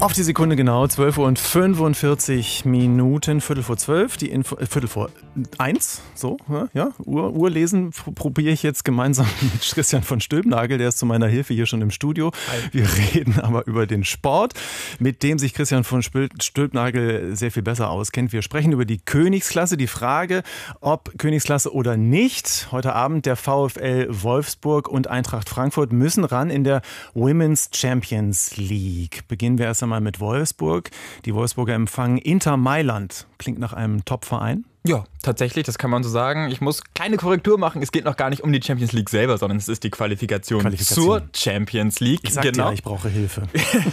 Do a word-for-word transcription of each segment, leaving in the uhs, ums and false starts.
Auf die Sekunde genau, zwölf Uhr und fünfundvierzig Minuten, Viertel vor zwölf, die Info, äh, Viertel vor eins, so, ja, Uhr, Uhr lesen probiere ich jetzt gemeinsam mit Christian von Stülpnagel, der ist zu meiner Hilfe hier schon im Studio. Hi. Wir reden aber über den Sport, mit dem sich Christian von Stülpnagel sehr viel besser auskennt. Wir sprechen über die Königsklasse, die Frage, ob Königsklasse oder nicht. Heute Abend der VfL Wolfsburg und Eintracht Frankfurt müssen ran in der Women's Champions League. Beginnen wir erst einmal mit Wolfsburg. Die Wolfsburger empfangen Inter Mailand. Klingt nach einem Top-Verein. Ja, tatsächlich, das kann man so sagen. Ich muss keine Korrektur machen. Es geht noch gar nicht um die Champions League selber, sondern es ist die Qualifikation, Qualifikation. zur Champions League. Ich sag genau. dir, ich brauche Hilfe.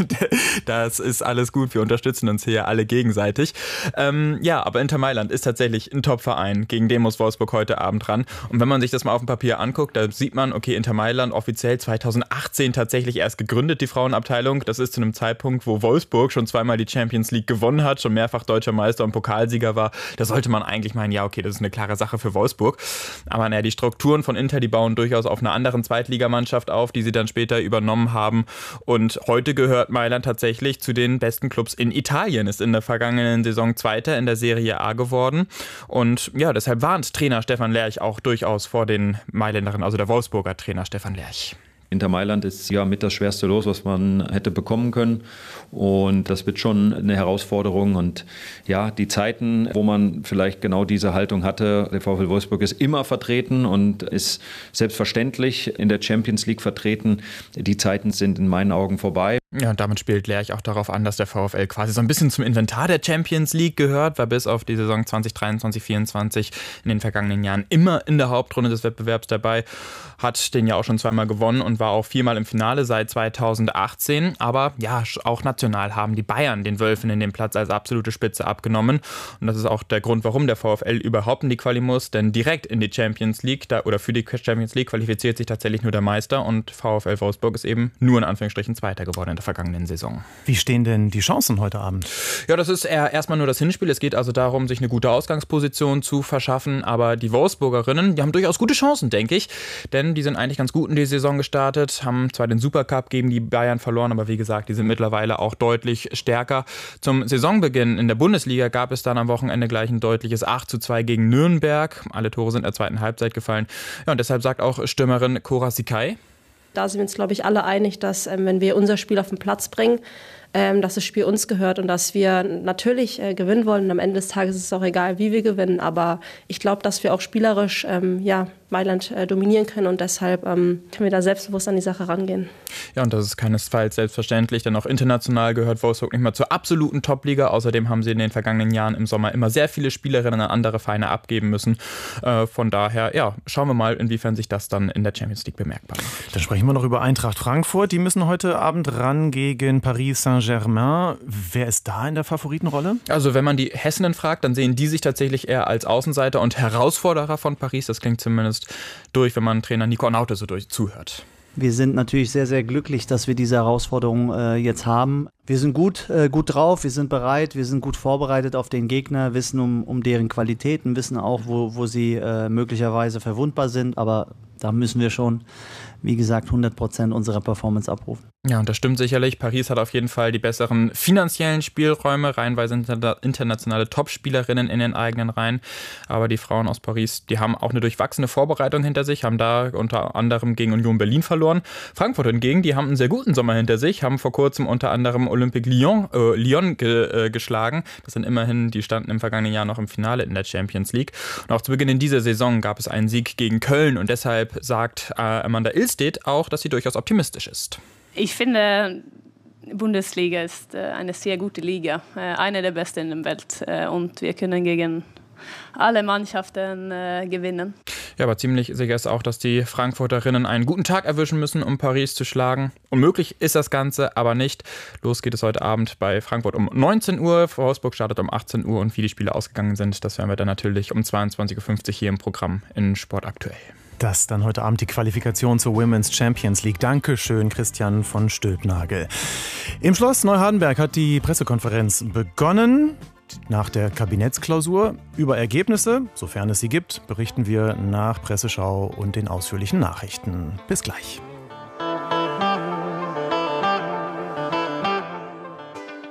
Das ist alles gut. Wir unterstützen uns hier alle gegenseitig. Ähm, ja, aber Inter Mailand ist tatsächlich ein Top-Verein. Gegen den muss Wolfsburg heute Abend ran. Und wenn man sich das mal auf dem Papier anguckt, da sieht man, okay, Inter Mailand offiziell zweitausendachtzehn tatsächlich erst gegründet, die Frauenabteilung. Das ist zu einem Zeitpunkt, wo Wolfsburg schon zweimal die Champions League gewonnen hat, schon mehrfach deutscher Meister und Pokalsieger war. Da sollte man eigentlich Ich meine, ja, okay, das ist eine klare Sache für Wolfsburg. Aber naja, die Strukturen von Inter, die bauen durchaus auf einer anderen Zweitligamannschaft auf, die sie dann später übernommen haben. Und heute gehört Mailand tatsächlich zu den besten Clubs in Italien. Ist in der vergangenen Saison Zweiter in der Serie A geworden. Und ja, deshalb warnt Trainer Stefan Lerch auch durchaus vor den Mailänderinnen, also der Wolfsburger Trainer Stefan Lerch. Inter Mailand ist ja mit das schwerste Los, was man hätte bekommen können. Und das wird schon eine Herausforderung. Und ja, die Zeiten, wo man vielleicht genau diese Haltung hatte, der VfL Wolfsburg ist immer vertreten und ist selbstverständlich in der Champions League vertreten. Die Zeiten sind in meinen Augen vorbei. Ja, und damit spielt Lerch auch darauf an, dass der VfL quasi so ein bisschen zum Inventar der Champions League gehört, weil bis auf die Saison zwanzig dreiundzwanzig vierundzwanzig in den vergangenen Jahren immer in der Hauptrunde des Wettbewerbs dabei, hat den ja auch schon zweimal gewonnen und war auch viermal im Finale seit zweitausendachtzehn. Aber ja, auch national haben die Bayern den Wölfinnen den Platz als absolute Spitze abgenommen. Und das ist auch der Grund, warum der VfL überhaupt in die Quali muss, denn direkt in die Champions League da, oder für die Champions League qualifiziert sich tatsächlich nur der Meister und VfL Wolfsburg ist eben nur in Anführungsstrichen Zweiter geworden in der vergangenen Saison. Wie stehen denn die Chancen heute Abend? Ja, das ist eher erstmal nur das Hinspiel. Es geht also darum, sich eine gute Ausgangsposition zu verschaffen. Aber die Wolfsburgerinnen, die haben durchaus gute Chancen, denke ich. Denn die sind eigentlich ganz gut in die Saison gestartet, haben zwar den Supercup gegen die Bayern verloren, aber wie gesagt, die sind mittlerweile auch deutlich stärker. Zum Saisonbeginn in der Bundesliga gab es dann am Wochenende gleich ein deutliches acht zu zwei gegen Nürnberg. Alle Tore sind in der zweiten Halbzeit gefallen. Ja, und deshalb sagt auch Stürmerin Cora Sikai: Da sind wir uns, glaube ich, alle einig, dass ähm, wenn wir unser Spiel auf den Platz bringen, ähm, dass das Spiel uns gehört und dass wir natürlich äh, gewinnen wollen. Und am Ende des Tages ist es auch egal, wie wir gewinnen. Aber ich glaube, dass wir auch spielerisch ähm, ja, Mailand äh, dominieren können und deshalb ähm, können wir da selbstbewusst an die Sache rangehen. Ja, und das ist keinesfalls selbstverständlich, denn auch international gehört Wolfsburg nicht mal zur absoluten Top-Liga. Außerdem haben sie in den vergangenen Jahren im Sommer immer sehr viele Spielerinnen an andere Vereine abgeben müssen. Äh, von daher, ja, schauen wir mal, inwiefern sich das dann in der Champions League bemerkbar macht. Dann sprechen wir noch über Eintracht Frankfurt. Die müssen heute Abend ran gegen Paris Saint-Germain. Wer ist da in der Favoritenrolle? Also wenn man die Hessinnen fragt, dann sehen die sich tatsächlich eher als Außenseiter und Herausforderer von Paris. Das klingt zumindest durch, wenn man Trainer Nico Arnaute so durch zuhört. Wir sind natürlich sehr, sehr glücklich, dass wir diese Herausforderung äh, jetzt haben. Wir sind gut, äh, gut drauf, wir sind bereit, wir sind gut vorbereitet auf den Gegner, wissen um, um deren Qualitäten, wissen auch, wo, wo sie äh, möglicherweise verwundbar sind, aber da müssen wir schon, wie gesagt, hundert Prozent unserer Performance abrufen. Ja, und das stimmt sicherlich. Paris hat auf jeden Fall die besseren finanziellen Spielräume, reihenweise internationale Top-Spielerinnen in den eigenen Reihen. Aber die Frauen aus Paris, die haben auch eine durchwachsene Vorbereitung hinter sich, haben da unter anderem gegen Union Berlin verloren. Frankfurt hingegen, die haben einen sehr guten Sommer hinter sich, haben vor kurzem unter anderem Olympique Lyon, äh, Lyon ge, äh, geschlagen. Das sind immerhin, die standen im vergangenen Jahr noch im Finale in der Champions League. Und auch zu Beginn in dieser Saison gab es einen Sieg gegen Köln und deshalb sagt äh, Amanda Ilstedt auch, dass sie durchaus optimistisch ist. Ich finde, Bundesliga ist äh, eine sehr gute Liga, äh, eine der besten in der Welt äh, und wir können gegen alle Mannschaften äh, gewinnen. Ja, aber ziemlich sicher ist auch, dass die Frankfurterinnen einen guten Tag erwischen müssen, um Paris zu schlagen. Unmöglich ist das Ganze aber nicht. Los geht es heute Abend bei Frankfurt um neunzehn Uhr. Wolfsburg startet um achtzehn Uhr und wie die Spiele ausgegangen sind, das hören wir dann natürlich um zweiundzwanzig Uhr fünfzig hier im Programm in Sport aktuell. Das dann heute Abend die Qualifikation zur Women's Champions League. Dankeschön, Christian von Stülpnagel. Im Schloss Neuhardenberg hat die Pressekonferenz begonnen. Nach der Kabinettsklausur. Über Ergebnisse, sofern es sie gibt, berichten wir nach Presseschau und den ausführlichen Nachrichten. Bis gleich.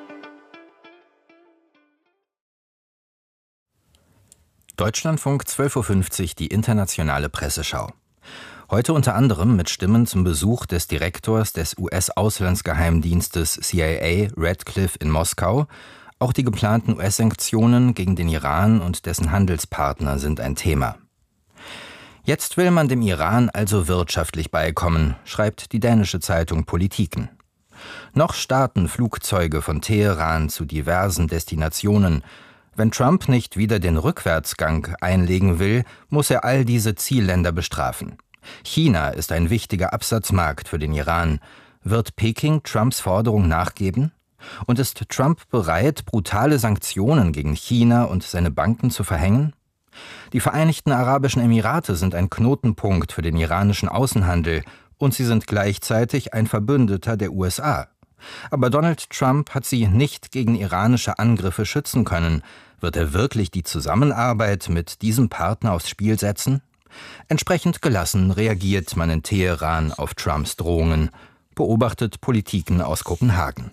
Deutschlandfunk zwölf Uhr fünfzig, die internationale Presseschau. Heute unter anderem mit Stimmen zum Besuch des Direktors des U S-Auslandsgeheimdienstes C I A, Radcliffe, in Moskau. Auch die geplanten U S-Sanktionen gegen den Iran und dessen Handelspartner sind ein Thema. Jetzt will man dem Iran also wirtschaftlich beikommen, schreibt die dänische Zeitung Politiken. Noch starten Flugzeuge von Teheran zu diversen Destinationen. Wenn Trump nicht wieder den Rückwärtsgang einlegen will, muss er all diese Zielländer bestrafen. China ist ein wichtiger Absatzmarkt für den Iran. Wird Peking Trumps Forderung nachgeben? Und ist Trump bereit, brutale Sanktionen gegen China und seine Banken zu verhängen? Die Vereinigten Arabischen Emirate sind ein Knotenpunkt für den iranischen Außenhandel und sie sind gleichzeitig ein Verbündeter der U S A. Aber Donald Trump hat sie nicht gegen iranische Angriffe schützen können. Wird er wirklich die Zusammenarbeit mit diesem Partner aufs Spiel setzen? Entsprechend gelassen reagiert man in Teheran auf Trumps Drohungen, beobachtet Politiken aus Kopenhagen.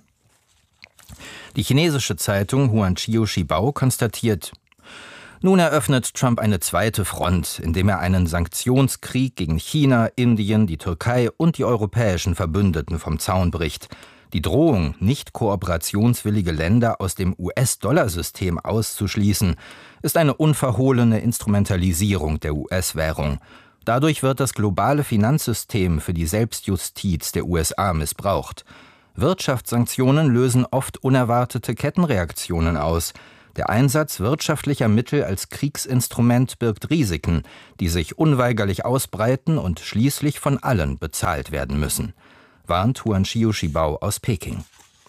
Die chinesische Zeitung Huanqiu Shibao konstatiert: Nun eröffnet Trump eine zweite Front, indem er einen Sanktionskrieg gegen China, Indien, die Türkei und die europäischen Verbündeten vom Zaun bricht. Die Drohung, nicht kooperationswillige Länder aus dem U S-Dollar-System auszuschließen, ist eine unverhohlene Instrumentalisierung der U S-Währung. Dadurch wird das globale Finanzsystem für die Selbstjustiz der U S A missbraucht. Wirtschaftssanktionen lösen oft unerwartete Kettenreaktionen aus. Der Einsatz wirtschaftlicher Mittel als Kriegsinstrument birgt Risiken, die sich unweigerlich ausbreiten und schließlich von allen bezahlt werden müssen, warnt Huanqiu Shibao aus Peking.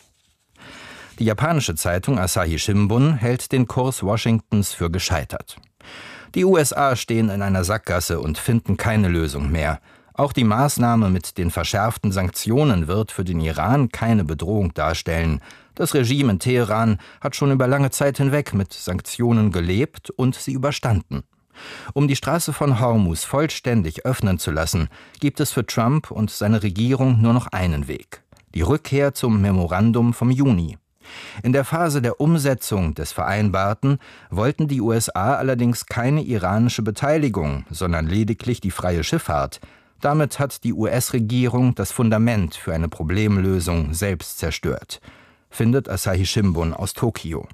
Die japanische Zeitung Asahi Shimbun hält den Kurs Washingtons für gescheitert. Die U S A stehen in einer Sackgasse und finden keine Lösung mehr. Auch die Maßnahme mit den verschärften Sanktionen wird für den Iran keine Bedrohung darstellen. Das Regime in Teheran hat schon über lange Zeit hinweg mit Sanktionen gelebt und sie überstanden. Um die Straße von Hormuz vollständig öffnen zu lassen, gibt es für Trump und seine Regierung nur noch einen Weg: die Rückkehr zum Memorandum vom Juni. In der Phase der Umsetzung des Vereinbarten wollten die U S A allerdings keine iranische Beteiligung, sondern lediglich die freie Schifffahrt. Damit hat die U S-Regierung das Fundament für eine Problemlösung selbst zerstört, findet Asahi Shimbun aus Tokio.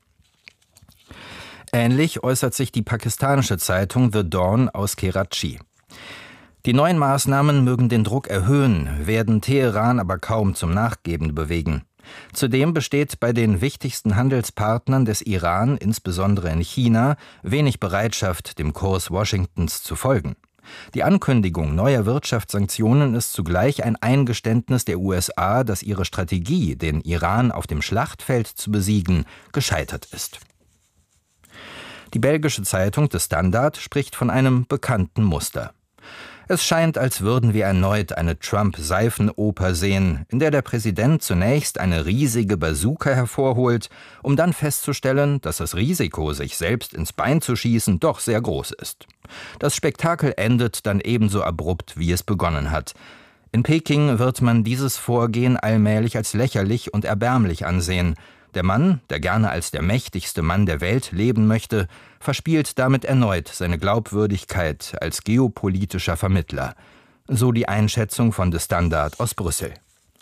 Ähnlich äußert sich die pakistanische Zeitung The Dawn aus Karachi. Die neuen Maßnahmen mögen den Druck erhöhen, werden Teheran aber kaum zum Nachgeben bewegen. Zudem besteht bei den wichtigsten Handelspartnern des Iran, insbesondere in China, wenig Bereitschaft, dem Kurs Washingtons zu folgen. Die Ankündigung neuer Wirtschaftssanktionen ist zugleich ein Eingeständnis der U S A, dass ihre Strategie, den Iran auf dem Schlachtfeld zu besiegen, gescheitert ist. Die belgische Zeitung The Standard spricht von einem bekannten Muster. Es scheint, als würden wir erneut eine Trump-Seifenoper sehen, in der der Präsident zunächst eine riesige Bazooka hervorholt, um dann festzustellen, dass das Risiko, sich selbst ins Bein zu schießen, doch sehr groß ist. Das Spektakel endet dann ebenso abrupt, wie es begonnen hat. In Peking wird man dieses Vorgehen allmählich als lächerlich und erbärmlich ansehen. Der Mann, der gerne als der mächtigste Mann der Welt leben möchte, verspielt damit erneut seine Glaubwürdigkeit als geopolitischer Vermittler. So die Einschätzung von The Standard aus Brüssel.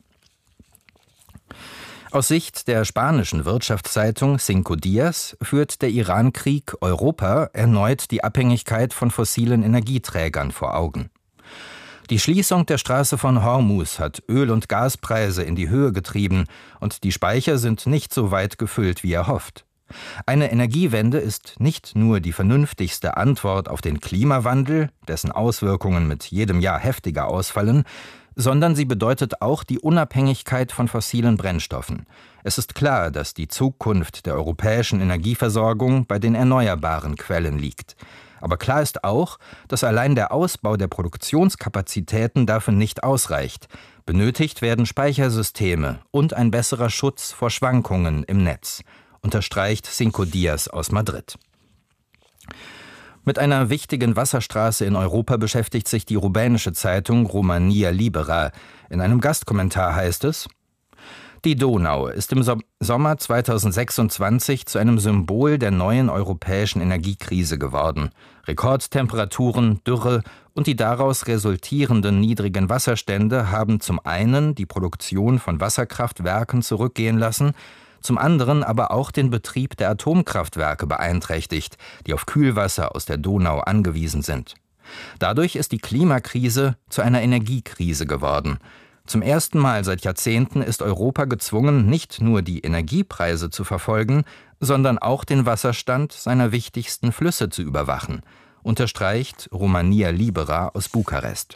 Aus Sicht der spanischen Wirtschaftszeitung Cinco Días führt der Iran-Krieg Europa erneut die Abhängigkeit von fossilen Energieträgern vor Augen. Die Schließung der Straße von Hormuz hat Öl- und Gaspreise in die Höhe getrieben und die Speicher sind nicht so weit gefüllt, wie erhofft. Eine Energiewende ist nicht nur die vernünftigste Antwort auf den Klimawandel, dessen Auswirkungen mit jedem Jahr heftiger ausfallen, sondern sie bedeutet auch die Unabhängigkeit von fossilen Brennstoffen. Es ist klar, dass die Zukunft der europäischen Energieversorgung bei den erneuerbaren Quellen liegt. Aber klar ist auch, dass allein der Ausbau der Produktionskapazitäten dafür nicht ausreicht. Benötigt werden Speichersysteme und ein besserer Schutz vor Schwankungen im Netz, unterstreicht Cinco Días aus Madrid. Mit einer wichtigen Wasserstraße in Europa beschäftigt sich die rumänische Zeitung Romania Libera. In einem Gastkommentar heißt es: Die Donau ist im Sommer zweitausendsechsundzwanzig zu einem Symbol der neuen europäischen Energiekrise geworden. Rekordtemperaturen, Dürre und die daraus resultierenden niedrigen Wasserstände haben zum einen die Produktion von Wasserkraftwerken zurückgehen lassen, zum anderen aber auch den Betrieb der Atomkraftwerke beeinträchtigt, die auf Kühlwasser aus der Donau angewiesen sind. Dadurch ist die Klimakrise zu einer Energiekrise geworden. Zum ersten Mal seit Jahrzehnten ist Europa gezwungen, nicht nur die Energiepreise zu verfolgen, sondern auch den Wasserstand seiner wichtigsten Flüsse zu überwachen, unterstreicht Romania Libera aus Bukarest.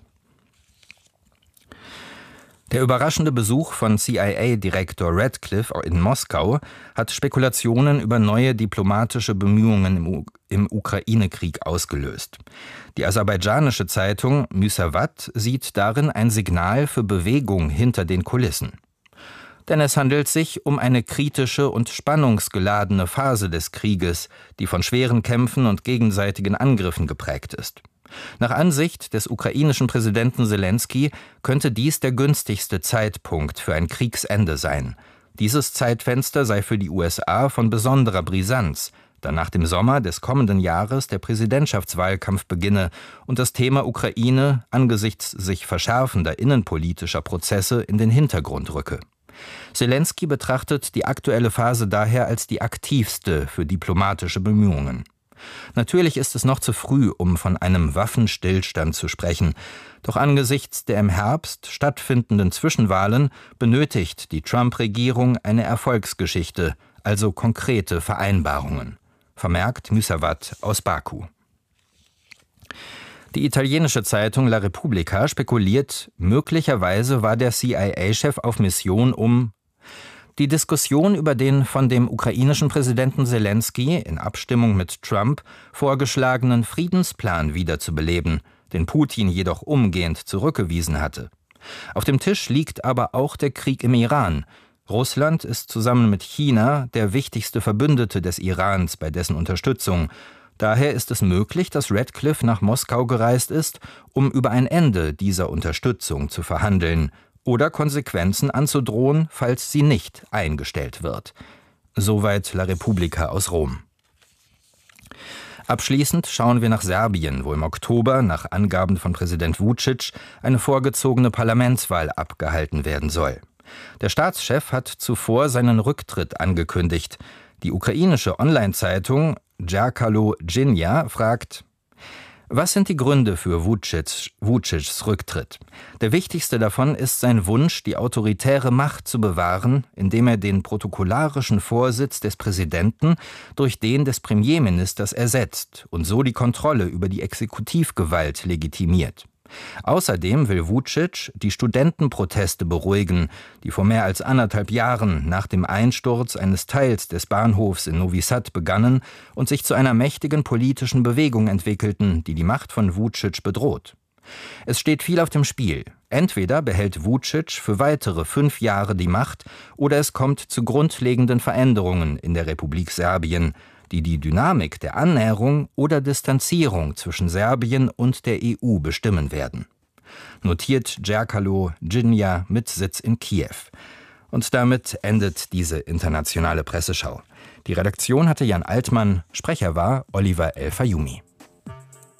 Der überraschende Besuch von C I A-Direktor Radcliffe in Moskau hat Spekulationen über neue diplomatische Bemühungen im, U- im Ukraine-Krieg ausgelöst. Die aserbaidschanische Zeitung Müsavat sieht darin ein Signal für Bewegung hinter den Kulissen. Denn es handelt sich um eine kritische und spannungsgeladene Phase des Krieges, die von schweren Kämpfen und gegenseitigen Angriffen geprägt ist. Nach Ansicht des ukrainischen Präsidenten Selenskyj könnte dies der günstigste Zeitpunkt für ein Kriegsende sein. Dieses Zeitfenster sei für die U S A von besonderer Brisanz, da nach dem Sommer des kommenden Jahres der Präsidentschaftswahlkampf beginne und das Thema Ukraine angesichts sich verschärfender innenpolitischer Prozesse in den Hintergrund rücke. Selenskyj betrachtet die aktuelle Phase daher als die aktivste für diplomatische Bemühungen. Natürlich ist es noch zu früh, um von einem Waffenstillstand zu sprechen. Doch angesichts der im Herbst stattfindenden Zwischenwahlen benötigt die Trump-Regierung eine Erfolgsgeschichte, also konkrete Vereinbarungen, vermerkt Müsavat aus Baku. Die italienische Zeitung La Repubblica spekuliert, möglicherweise war der C I A-Chef auf Mission, um die Diskussion über den von dem ukrainischen Präsidenten Selenskyj in Abstimmung mit Trump vorgeschlagenen Friedensplan wiederzubeleben, den Putin jedoch umgehend zurückgewiesen hatte. Auf dem Tisch liegt aber auch der Krieg im Iran. Russland ist zusammen mit China der wichtigste Verbündete des Irans bei dessen Unterstützung. Daher ist es möglich, dass Radcliffe nach Moskau gereist ist, um über ein Ende dieser Unterstützung zu verhandeln oder Konsequenzen anzudrohen, falls sie nicht eingestellt wird. Soweit La Repubblica aus Rom. Abschließend schauen wir nach Serbien, wo im Oktober nach Angaben von Präsident Vučić eine vorgezogene Parlamentswahl abgehalten werden soll. Der Staatschef hat zuvor seinen Rücktritt angekündigt. Die ukrainische Online-Zeitung Zerkalo Dzinja fragt: Was sind die Gründe für Vučić, Vučićs Rücktritt? Der wichtigste davon ist sein Wunsch, die autoritäre Macht zu bewahren, indem er den protokollarischen Vorsitz des Präsidenten durch den des Premierministers ersetzt und so die Kontrolle über die Exekutivgewalt legitimiert. Außerdem will Vučić die Studentenproteste beruhigen, die vor mehr als anderthalb Jahren nach dem Einsturz eines Teils des Bahnhofs in Novi Sad begannen und sich zu einer mächtigen politischen Bewegung entwickelten, die die Macht von Vučić bedroht. Es steht viel auf dem Spiel. Entweder behält Vučić für weitere fünf Jahre die Macht oder es kommt zu grundlegenden Veränderungen in der Republik Serbien, die die Dynamik der Annäherung oder Distanzierung zwischen Serbien und der E U bestimmen werden. Notiert Zerkalo Dzinja mit Sitz in Kiew. Und damit endet diese internationale Presseschau. Die Redaktion hatte Jan Altmann, Sprecher war Oliver El Fayumi.